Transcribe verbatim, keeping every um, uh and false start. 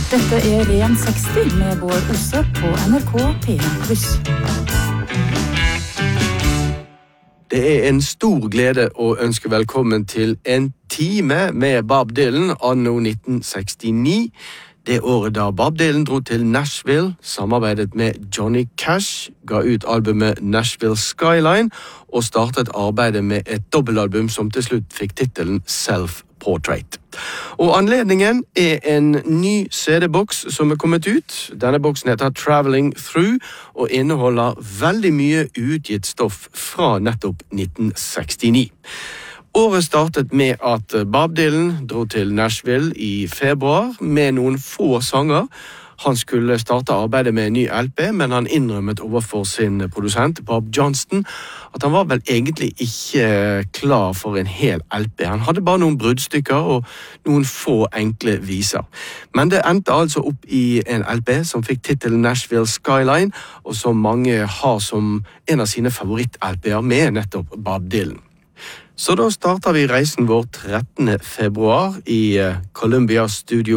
Dette er Ren seksti med Bård Osse på N R K P en pluss. Det er en stor glede å ønske velkommen til en time med Bob Dylan anno nitten sekstini. Det året da Bob Dylan dro til Nashville, samarbeidet med Johnny Cash, ga ut albumet Nashville Skyline og startet arbeidet med et dobbelalbum som til slutt fikk titelen Self-Portrait. Og anledningen er en ny C D-boks som er kommet ut. Denne boksen heter Traveling Through og inneholder veldig mye utgitt stoff fra nettopp nitten sekstini. Året startet med at Bob Dylan dro til Nashville i februar med noen få sanger. Han skulle starte arbeidet med en ny L P, men han innrømmet overfor sin produsent, Bob Johnston, at han var vel egentlig ikke klar for en hel L P. Han hadde bare noen bruddstykker og noen få enkle viser. Men det endte altså opp i en L P som fikk titelen Nashville Skyline, og som mange har som en av sine favoritt-L P-er med nettopp Bob Dylan. Så da starter vi reisen vår trettende februar i Columbia Studio